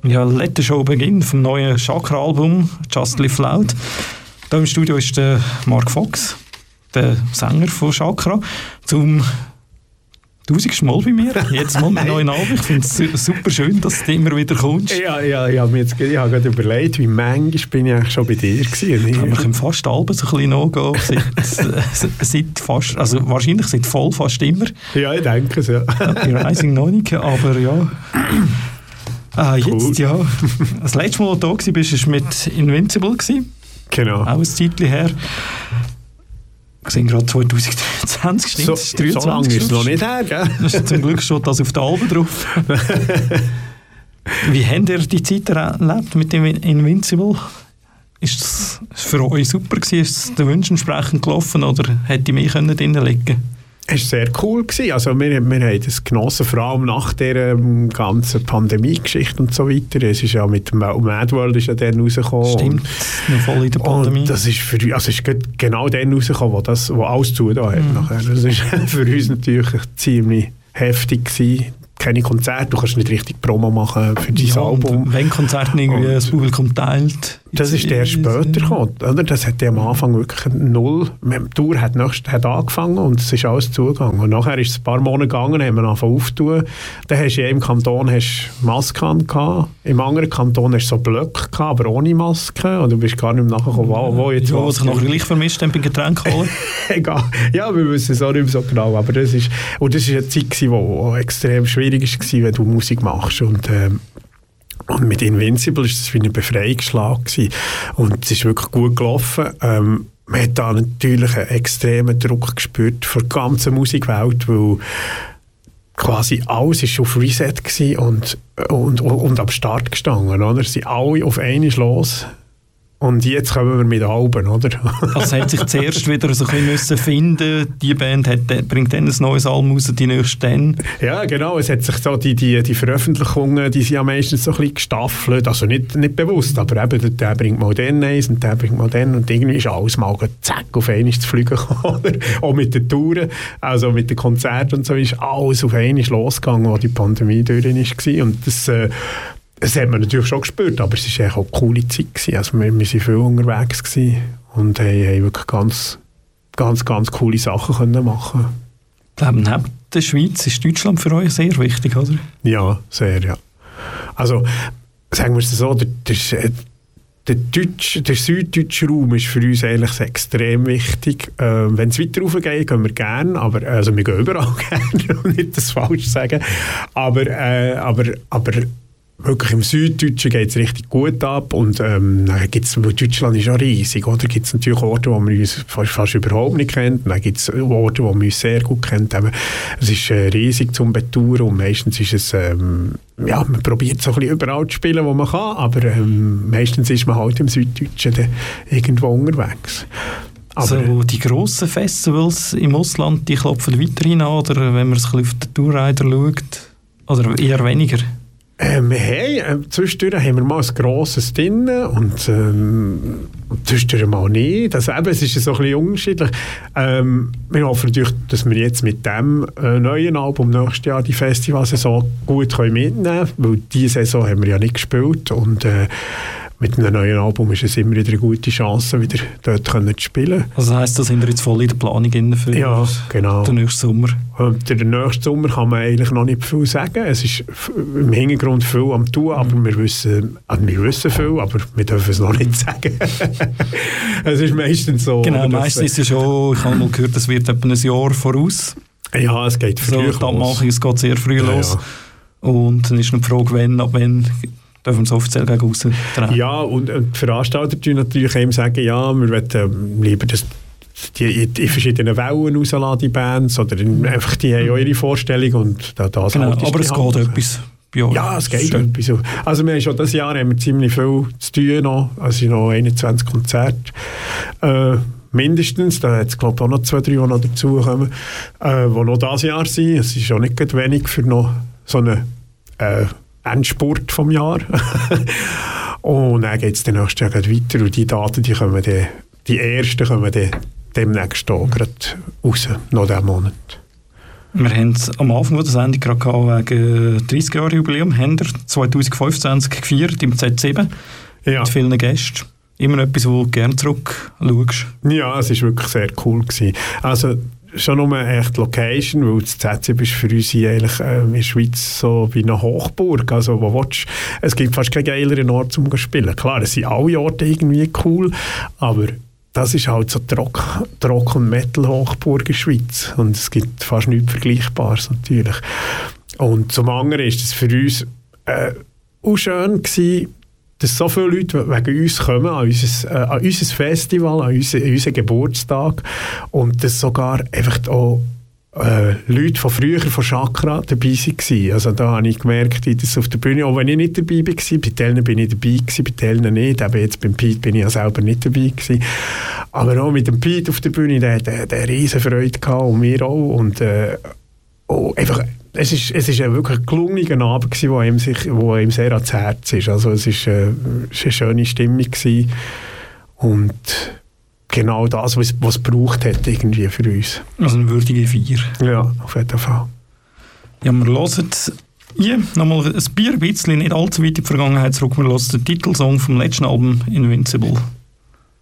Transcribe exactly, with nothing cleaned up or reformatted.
Ja, «Let the Show Begin» vom neuen Chakra-Album «Just Live Loud». Hier im Studio ist der Mark Fox, der Sänger von Chakra, zum tausendsten Mal bei mir. Jetzt mal mit neuen Album. Ich finde es super schön, dass du immer wieder kommst. Ja, ja, ja, mir jetzt, ich habe gerade überlegt, wie manchmal bin ich eigentlich schon bei dir gewesen. Ich wir können fast Alben so ein bisschen nachgehen. Seit, seit fast, also wahrscheinlich seit voll fast immer. Ja, ich denke es, ja. Die Rising noch nicht, aber ja. Ah, jetzt, cool. Ja. Das letzte Mal, als du da warst, war mit Invincible. Genau. Auch ein Zeitchen her. Wir sind gerade zwanzig dreiundzwanzig, stimmt? So, ist dreiundzwanzig, so lange ist es noch nicht her, gell? Das ist zum Glück schon das auf den Alben drauf. Wie habt ihr die Zeit erlebt mit dem Invincible? Ist das für euch super gewesen? Ist es den Wünschen entsprechend gelaufen oder hätte ich mehr drinnen liegen können? Es war sehr cool. Also wir, wir haben das genossen, vor allem nach dieser ganzen Pandemie-Geschichte und so weiter. Es ist ja mit Mad World ist ja dann rausgekommen. Stimmt, noch voll in der Pandemie. Und das ist für uns, also es ist genau dann rausgekommen, wo, das, wo alles zugetan hat. Mm. Nachher. Das war für uns natürlich ziemlich heftig gewesen. Keine Konzerte, du kannst nicht richtig Promo machen für dein ja, Album. Wenn Konzerte irgendwie das Publikum teilt. Das ist der später gekommen. Oder? Das hat ja am Anfang wirklich null. Die Tour hat, nächst, hat angefangen und es ist alles zugegangen. Und nachher ist es ein paar Monate gegangen, haben wir angefangen aufzutun. Dann hast du in einem Kanton hast Masken gehabt, im anderen Kanton hast du so Blöcke gehabt, aber ohne Maske. Und du bist gar nicht mehr nachgekommen, wo, wo jetzt ja, was. Was ich nachher gleich vermisst habe beim Getränk holen. Egal. Ja, wir wissen es auch nicht mehr so genau. Aber das ist, und das war eine Zeit, die extrem schwierig war, wenn du Musik machst. Und, ähm, Und mit Invincible war das wie ein Befreiungsschlag gewesen. Und es ist wirklich gut gelaufen. Ähm, man hat da natürlich einen extremen Druck gespürt von der ganzen Musikwelt, weil quasi alles war auf Reset gewesen und, und, und, und am Start gestanden. Oder? Sie sind alle auf einmal los. Und jetzt kommen wir mit Alben, oder? Also hat sich zuerst wieder so ein bisschen finden. Die Band hat, bringt dann ein neues Album raus, die nächste dann. Ja, genau. Es hat sich so die, die, die Veröffentlichungen, die sind ja meistens so ein bisschen gestaffelt. Also nicht, nicht bewusst, aber eben, der bringt mal den eins und der bringt mal den. Und irgendwie ist alles mal zack auf einmal zu fliegen gekommen. Auch mit den Touren, also mit den Konzerten und so, ist alles auf einmal losgegangen, wo die Pandemie durch war. Und das... Äh, Das hat man natürlich schon gespürt, aber es war auch eine coole Zeit gewesen. Also wir, wir waren viel unterwegs gewesen und haben, haben wirklich ganz, ganz, ganz coole Sachen können machen. Ich glaube, neben der Schweiz ist Deutschland für euch sehr wichtig, oder? Ja, sehr, ja. Also, sagen wir es so, der, der, der, Deutsch, der süddeutsche Raum ist für uns eigentlich extrem wichtig. Äh, wenn es weiter raufgeht, gehen wir gerne, aber also wir gehen überall gerne, um nicht das falsch zu sagen. Aber, äh, aber, aber wirklich im Süddeutschen geht es richtig gut ab und ähm, dann gibt's, Deutschland ist ja riesig, oder? Gibt es natürlich Orte, wo man uns fast, fast überhaupt nicht kennt, dann gibt es Orte, wo man uns sehr gut kennt. Aber es ist äh, riesig zum Betouren und meistens ist es, ähm, ja, man probiert so ein bisschen überall zu spielen, wo man kann, aber ähm, meistens ist man halt im Süddeutschen dann irgendwo unterwegs. Aber so die grossen Festivals im Ausland, die klopfen weiterhin an, oder wenn man es ein bisschen auf den Tourrider schaut, oder eher weniger? Ähm, hey, äh, zwischendurch haben wir mal ein grosses drin und ähm, zwischendurch mal nicht. Also eben, es ist so ein bisschen unterschiedlich. Ähm, wir hoffen natürlich, dass wir jetzt mit dem äh, neuen Album nächstes Jahr die Festivalsaison gut können mitnehmen können, weil diese Saison haben wir ja nicht gespielt und äh, mit einem neuen Album ist es immer wieder eine gute Chance, wieder dort zu spielen. Also das heisst, da sind wir jetzt voll in der Planung für ja, genau. den nächsten Sommer? Und der nächste Sommer kann man eigentlich noch nicht viel sagen. Es ist im Hintergrund viel am tun, aber wir wissen, also wir wissen viel, aber wir dürfen es noch nicht sagen. Es ist meistens so. Genau, meistens ist es ja schon, ich habe mal gehört, es wird etwa ein Jahr voraus. Ja, es geht früh so, los. Es geht sehr früh ja, los. Ja. Und dann ist noch die Frage, wenn, ab wann dürfen wir es offiziell gegen raus drehen. Ja, und, und die Veranstalter tun natürlich eben sagen, ja, wir wollen lieber das die in verschiedenen Wellen rauslassen, die Bands, oder in, einfach die haben ja ihre Vorstellung und da, das genau, halt aber es geht etwas. Ja, ja, es geht schön. Etwas. Also wir haben schon dieses Jahr haben wir ziemlich viel zu tun noch, also noch einundzwanzig Konzerte. Äh, mindestens, da hat es glaube ich auch noch zwei, drei, die noch dazukommen, äh, die noch dieses Jahr sind. Es ist auch nicht wenig für noch so einen äh, Endspurt vom Jahr. Und dann geht es dann nächstes Jahr weiter und die Daten, die kommen dann, die ersten kommen dann demnächst auch gerade raus, noch diesen Monat. Wir haben am Anfang der Sendung gerade gehabt, wegen dreißig Jahre Jubiläum, haben wir zwanzig fünfundzwanzig gefeiert im Z sieben ja. mit vielen Gästen. Immer etwas, wo du gerne zurückschaust. Ja, es war wirklich sehr cool gewesen. Also schon nur echt Location, weil das Z sieben ist für uns hier eigentlich äh, in der Schweiz so wie eine Hochburg. Also wo willst, es gibt fast keinen geileren Ort zum zu spielen. Klar, es sind alle Orte irgendwie cool, aber das ist halt so die Rock, die Rock- und Metal-Hochburg in der Schweiz. Und es gibt fast nichts Vergleichbares natürlich. Und zum anderen ist es für uns äh, auch schön gewesen, dass so viele Leute wegen uns kommen, an unser, äh, an unser Festival, an unseren, unseren Geburtstag. Und dass sogar einfach auch äh, Leute von früher, von Chakra, dabei waren. Also da habe ich gemerkt, dass auf der Bühne, auch wenn ich nicht dabei war, bei denen bin ich dabei gewesen, bei denen nicht. Eben jetzt beim Pete bin ich ja selber nicht dabei gewesen. Aber auch mit dem Pete auf der Bühne, der hat eine riesen Freude gehabt und wir auch. Und äh, oh, einfach, es ist, es ist ein wirklich gelungener Abend gewesen, wo ihm, sich, wo ihm sehr ans Herz ist. Also es ist, äh, es ist eine schöne Stimmung gewesen. Und genau das, was es gebraucht hat irgendwie für uns. Also eine würdige Feier. Ja, auf jeden Fall. Ja, wir hören hier nochmal ein Bier, ein bisschen, nicht allzu weit in die Vergangenheit zurück. Wir hören den Titelsong vom letzten Album, Invincible.